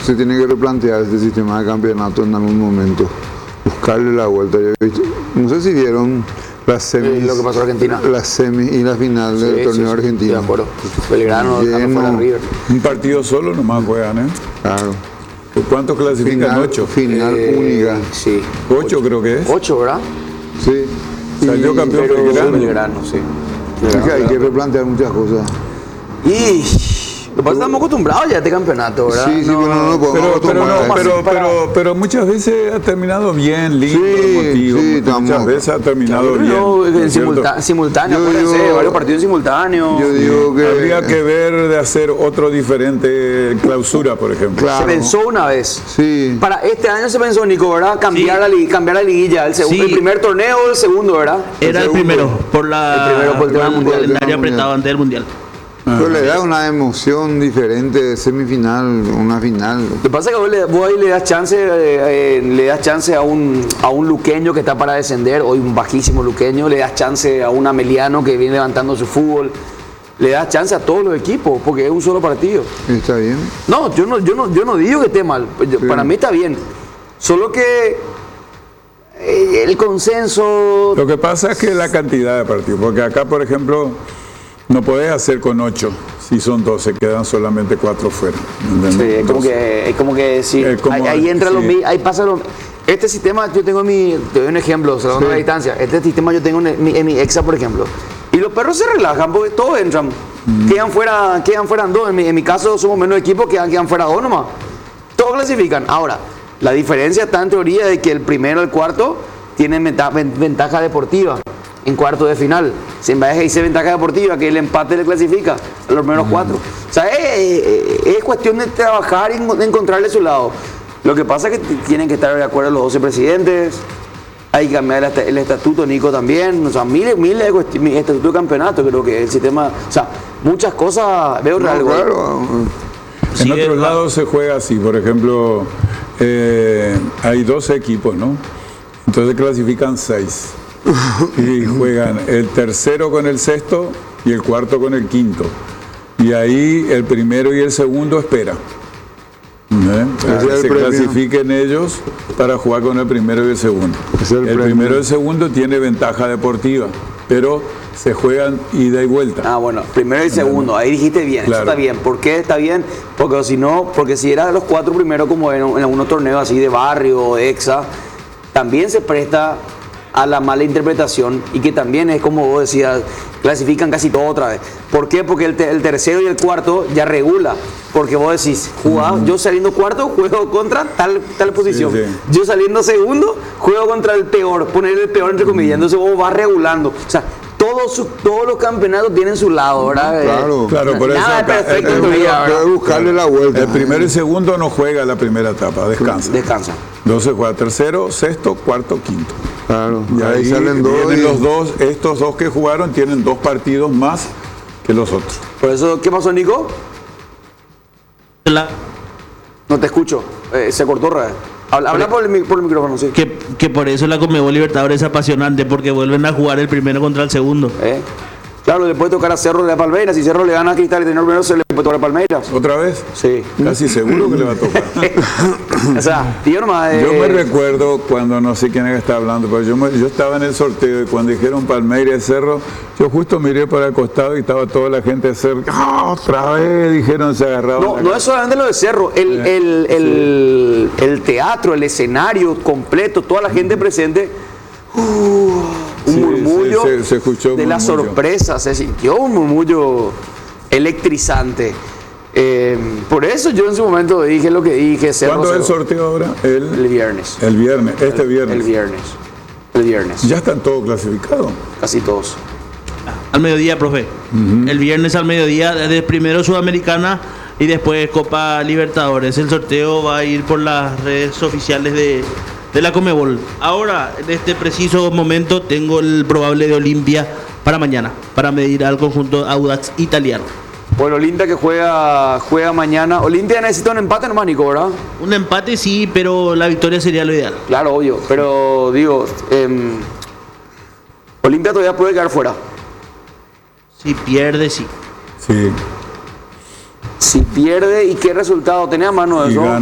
se tiene que replantear este sistema de campeonato en algún momento. Buscarle la vuelta. No sé si vieron las semis, lo que pasó en Argentina. Las semis y la final del torneo argentino. De acuerdo. Belgrano, fuera River. Un partido solo nomás juegan, ¿eh? Claro. ¿Cuántos clasifican? 8. Final única. Sí. 8 creo que es. 8, ¿verdad? Sí. Salió campeón Belgrano, sí. Es que hay que replantear muchas cosas. Y lo que pasa es que estamos acostumbrados ya a este campeonato, ¿verdad? Sí, no podemos pero muchas veces ha terminado bien, lindo, emotivo. Muchas veces ha terminado bien. Simultáneo, acuérdense, varios partidos simultáneos. Yo digo que habría que ver de hacer otro diferente en clausura, por ejemplo. Claro. Se pensó una vez. Sí. Para este año se pensó, Nico, ¿verdad? Cambiar la liguilla. El primer torneo o el segundo, ¿verdad? Era el primero, por el tema del mundial. El área apretado antes del mundial. Pero le da una emoción diferente de semifinal, una final. Lo que pasa es que vos ahí le das chance a un luqueño que está para descender, hoy un bajísimo luqueño, le das chance a un ameliano que viene levantando su fútbol, le das chance a todos los equipos, porque es un solo partido. Está bien. No, yo no digo que esté mal, para mí está bien. Solo que el consenso. Lo que pasa es que la cantidad de partidos, porque acá, por ejemplo, no podés hacer con 8, si son 12, quedan solamente 4 fuera. Sí, es como que sí, ahí entra ahí pasa este sistema. Yo tengo te doy un ejemplo, se lo doy a la distancia. Este sistema yo tengo en mi exa, por ejemplo, y los perros se relajan porque todos entran, quedan fuera 2. En mi caso somos menos equipos, quedan fuera 2 nomás, todos clasifican. Ahora, la diferencia está en teoría de que el primero y el cuarto tienen ventaja deportiva en cuarto de final. Si en vez de irse ventaja deportiva, que el empate le clasifica a los primeros 4. O sea, es cuestión de trabajar y de encontrarle su lado. Lo que pasa es que tienen que estar de acuerdo los 12 presidentes. Hay que cambiar el estatuto, Nico, también. O sea, miles de cuestiones. Estatuto de campeonato, creo que el sistema. O sea, muchas cosas. Veo algo. Claro. En otros lados se juega así. Por ejemplo, hay 12 equipos, ¿no? Entonces clasifican 6. Y juegan el tercero con el sexto y el cuarto con el quinto. Y ahí el primero y el segundo espera. Para que se clasifiquen ellos para jugar con el primero y el segundo. El primero y el segundo tiene ventaja deportiva, pero se juegan ida y vuelta. Ah, bueno, primero y segundo, ahí dijiste bien, claro. Eso está bien. ¿Por qué está bien? Porque si era de los 4 primeros, como en algunos torneos así de barrio o de exa, también se presta a la mala interpretación, y que también es como vos decías, clasifican casi todo otra vez. ¿Por qué? Porque el tercero y el cuarto ya regula, porque vos decís, yo saliendo cuarto juego contra tal posición, yo saliendo segundo juego contra el peor, poner el peor entre comillas, entonces vos vas regulando. O sea, todos los campeonatos tienen su lado, ¿verdad? Claro, por nada eso es perfecto en tu vida, ¿verdad? Buscarle la vuelta. El primero y segundo no juega la primera etapa, descansa. Entonces juega tercero, sexto, cuarto, quinto. Claro, y ahí salen estos dos que jugaron tienen 2 partidos más que los otros. Por eso, ¿qué pasó, Nico? No te escucho, se cortó, habla por el micrófono, sí. Que por eso la Conmebol Libertadores es apasionante, porque vuelven a jugar el primero contra el segundo. Claro, le puede tocar a Cerro de Palmeiras. Si Cerro le gana a Cristal y primero, se le puede tocar a Palmeiras. ¿Otra vez? Sí. Casi seguro que le va a tocar. O sea, yo nomás. Yo me recuerdo cuando, no sé quién es que está hablando, pero yo estaba en el sorteo y cuando dijeron Palmeiras y Cerro, yo justo miré para el costado y estaba toda la gente de Cerro. Otra vez, dijeron, se agarraban. No es solamente lo de Cerro, el teatro, el escenario completo, toda la gente presente. Un murmullo se escuchó de la sorpresa, se sintió un murmullo electrizante. Por eso yo en su momento dije lo que dije. ¿Cuándo es el sorteo ahora? El viernes. El viernes, viernes. El viernes. ¿Ya están todos clasificados? Casi todos. Al mediodía, profe. El viernes al mediodía, desde primero Sudamericana y después Copa Libertadores. El sorteo va a ir por las redes oficiales de la Conmebol. Ahora, en este preciso momento, tengo el probable de Olimpia para mañana, para medir al conjunto Audax italiano. Bueno, Olimpia que juega mañana. Olimpia necesita un empate nomás, Nico, ¿verdad? Un empate sí, pero la victoria sería lo ideal. Claro, obvio. Pero digo, Olimpia todavía puede quedar fuera. Si pierde, sí. Sí. Si pierde, ¿y qué resultado? ¿Tenía mano de eso?